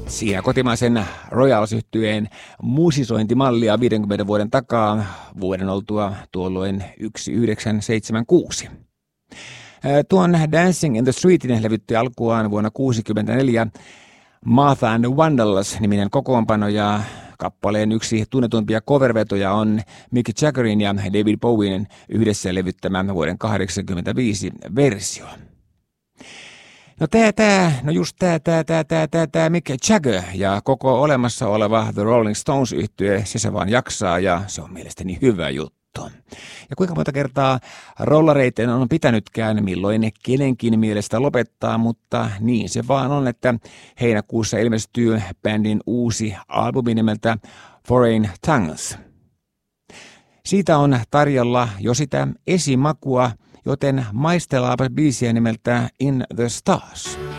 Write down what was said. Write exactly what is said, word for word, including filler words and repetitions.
Siinä kotimaisen Royals-yhtyeen musisointimallia viidenkymmenen vuoden takaa, vuoden oltua tuolloin yhdeksäntoista seitsemänkymmentäkuusi. Tuon Dancing in the Streetin levytti alkuaan vuonna tuhatyhdeksänsataakuusikymmentäneljä Martha and the Vandellas-niminen kokoonpano, ja kappaleen yksi tunnetuimpia covervetoja on Mick Jaggerin ja David Bowien yhdessä levyttämä vuoden kahdeksankymmentäviisi versio. No tää, tää, no just tää, tää, tää, tää, tää, tää Mick Jagger ja koko olemassa oleva The Rolling Stones-yhtye, se se vaan jaksaa, ja se on mielestäni hyvä juttu. Ja kuinka monta kertaa rollareiden on pitänytkään milloin kenenkin mielestä lopettaa, mutta niin se vaan on, että heinäkuussa ilmestyy bändin uusi albumi nimeltä Foreign Tongues. Siitä on tarjolla jo sitä esimakua, joten maistellaanpa biisiä nimeltä In the Stars.